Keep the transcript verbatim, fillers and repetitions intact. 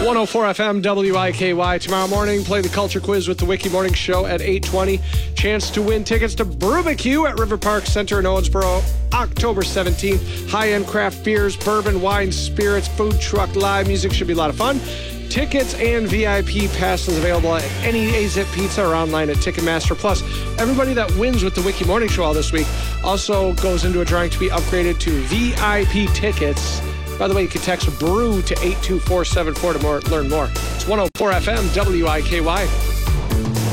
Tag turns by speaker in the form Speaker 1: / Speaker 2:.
Speaker 1: one oh four F M W I K Y. Tomorrow morning, play the Culture Quiz with the Wiki Morning Show at eight twenty. Chance to win tickets to Brewbarbecue at River Park Center in Owensboro, October seventeenth. High-end craft beers, bourbon, wine, spirits, food truck, live music. Should be a lot of fun. Tickets and V I P passes available at any A Z Pizza or online at Ticketmaster. Plus, everybody that wins with the Wiki Morning Show all this week also goes into a drawing to be upgraded to V I P tickets. By the way, you can text BREW to eight two four seven four to more, learn more. It's one oh four F M W I K Y.